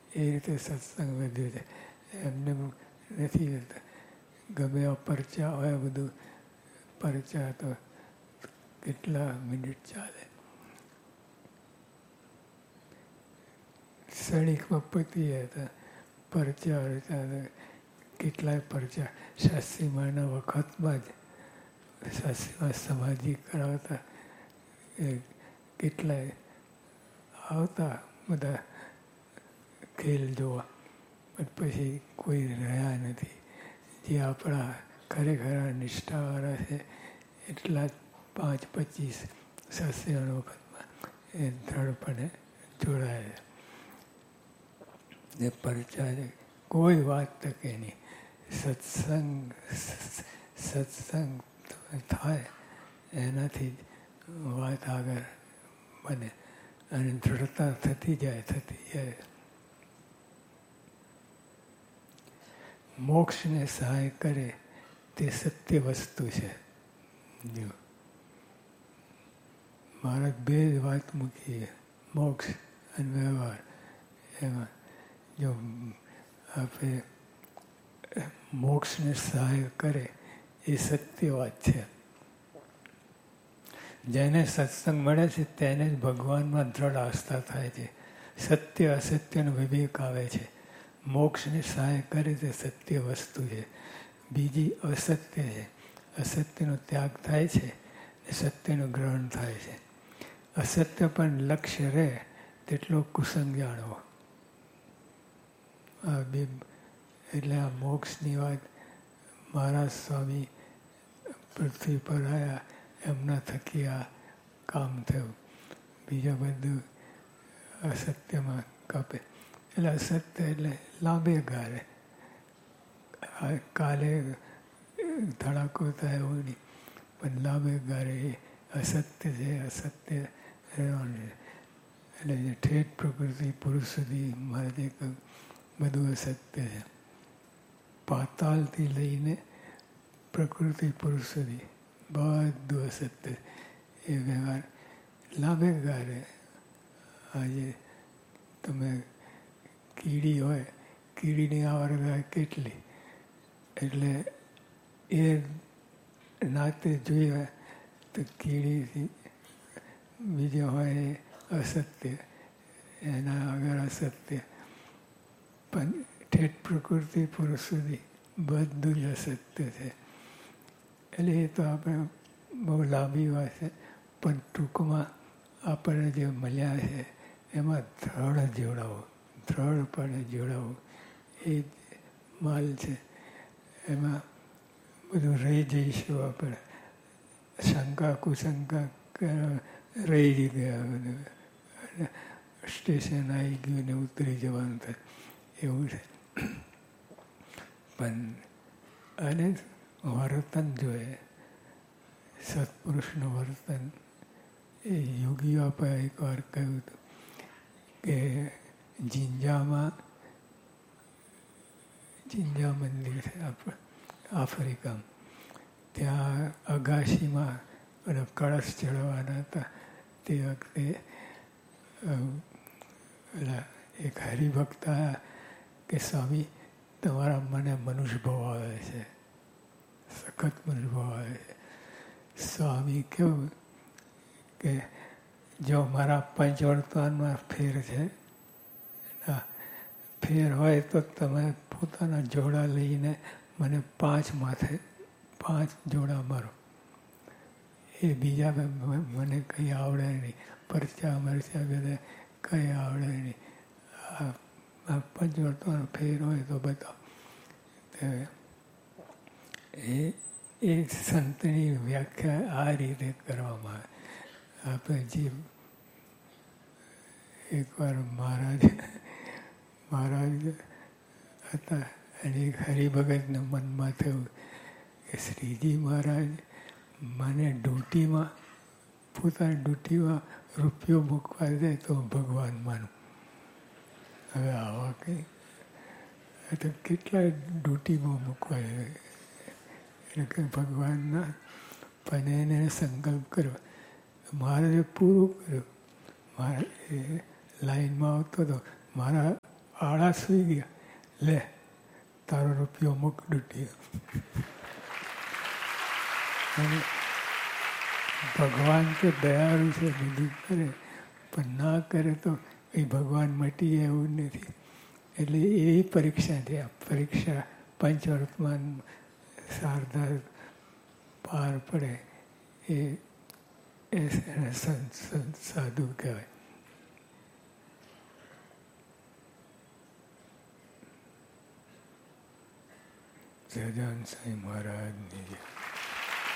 એ રીતે સત્સંગ વધ્યું છે. એમને નથી ગમે એવા પરચા હોય બધું. પરચા તો કેટલા મિનિટ ચાલે. સૈનિકમાં પતી હતા પરચા કેટલાય પરચા શાસ્ત્રીમાના વખતમાં જ શાસ્ત્રીમાં સમાધિ કરાવતા કેટલાય આવતા બધા ખેલ જોવા, પણ પછી કોઈ રહ્યા નથી. જે આપણા ખરેખર નિષ્ઠાવાળા છે એટલા જ 5-25 શાસ્ત્રીઓના વખતમાં એ દ્રઢપણે જોડાયા. ને પરચા કોઈ વાત તકે નહીં. સત્સંગ થાય એનાથી જ વાત આગળ બને અને દૃઢતા થતી જાય. મોક્ષને સહાય કરે તે સત્ય વસ્તુ છે. જો મહારાજ બે જ વાત મૂકી, મોક્ષ અને વ્યવહાર. એમાં જો આપણે મોક્ષને સહાય કરે એ સત્ય વાત છે. જેને સત્સંગ મળે છે તેને જ ભગવાનમાં દ્રઢ આસ્થા થાય છે. સત્ય અસત્યનો વિવેક આવે છે. મોક્ષને સહાય કરે તે સત્ય વસ્તુ છે. બીજી અસત્ય છે. અસત્યનો ત્યાગ થાય છે ને સત્યનું ગ્રહણ થાય છે. અસત્ય પણ લક્ષ્ય રહે તેટલો કુસંગ જાણવો. આ બે એટલે આ મોક્ષની વાત મહારાજ સ્વામી પૃથ્વી પર આવ્યા એમના થકી આ કામ થયું. બીજા બધું અસત્યમાં કાપે. એટલે અસત્ય એટલે લાંબે ગાળે. કાલે ધડાકો થાય એવું નહીં, પણ લાંબે ગાળે એ અસત્ય છે. અસત્ય રહેવાનું. એટલે ઠેઠ પ્રકૃતિ પુરુષ સુધી મહારાજે કહ્યું બધું અસત્ય છે. પાતાળથી લઈને પ્રકૃતિ પુરુષ સુધી બધું અસત્ય. એ વ્યવહાર લાંબે ગાળે. આજે તમે કીડી હોય, કીડીની આવરગાય કેટલી, એટલે એ નાતે જોઈએ તો કીડીથી બીજા હોય એ અસત્ય, એના આગળ અસત્ય. પણ ઠેઠ પ્રકૃતિ પુરુષ સુધી બધું જ અસત્ય છે. એટલે એ તો આપણે બહુ લાંબી વાત છે, પણ ટૂંકમાં આપણને જે મળ્યા છે એમાં દ્રઢ જોડાવો, દ્રઢપણે જોડાવો એ માલ છે. એમાં બધું રહી જઈશું આપણે. શંકા કુશંકા રહી ગયા બધું. સ્ટેશન આવી ગયું ને ઉતરી જવાનું થાય એવું છે. પણ અને વર્તન જોઈએ, સત્પુરુષનું વર્તન. એ યોગીઓ આપણે એકવાર કહ્યું હતું કે જિંજા મંદિર છે આફ્રિકામાં. ત્યાં અગાશીમાં બધા કળશ ચડાવવાના હતા. તે વખતે એક હરિભક્ત કે સ્વામી તમારા મને મનુષ્ય ભાવ આવે છે, સખત મનુષ્ય ભાવ આવે છે. સ્વામી કેવું કે જો મારા પંચવર્તમાનમાં ફેર છે, ફેર હોય તો તમે પોતાના જોડા લઈને મને 5 માથે 5 જોડા મારો. એ બીજા મને કંઈ આવડે નહીં. પરચા મરચા બધા કંઈ આવડે નહીં. આ પંચવર્તમાન ફેર હોય તો બતાવો. એ સંતની વ્યાખ્યા આ રીતે કરવામાં આવે. આપણે જે એકવાર મહારાજ હતા અને એક હરિભગતના મનમાં થયું કે શ્રીજી મહારાજ મને ડ્યુટીમાં પોતાની ડ્યુટીમાં રૂપિયો મૂકવા દે તો ભગવાન માનું. હવે આવા કંઈ તો કેટલાય ડ્યુટીમાં મૂકવા દે એટલે કે ભગવાનના. પણ એને સંકલ્પ કર્યો. મહારાજે પૂરું કર્યું. મારા એ લાઈનમાં આવતો હતો. મારા આળા સુઈ ગયા, લે તારો રૂપિયો મૂક ડૂટ્યો. અને ભગવાન તો દયાળુ છે, બધું કરે, પણ ના કરે તો એ ભગવાન મટી જાય એવું નથી. એટલે એ પરીક્ષા છે. આ પરીક્ષા પંચવર્તમાન શારદા પાર પડે એ સાધુ કહેવાય. સહજાનંદ સ્વામી મહારાજની જય.